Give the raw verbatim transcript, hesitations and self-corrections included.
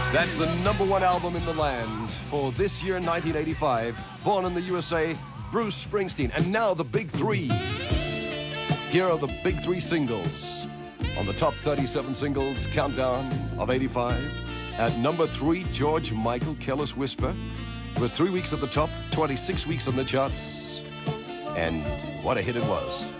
That's the number one album in the land for this year, nineteen eighty-five. Born in the U S A, Bruce Springsteen. And now the big three. Here are the big three singles on the top thirty-seven singles countdown of eighty-five. At number three, George Michael, Careless Whisper. It was three weeks at the top, twenty-six weeks on the charts. And what a hit it was.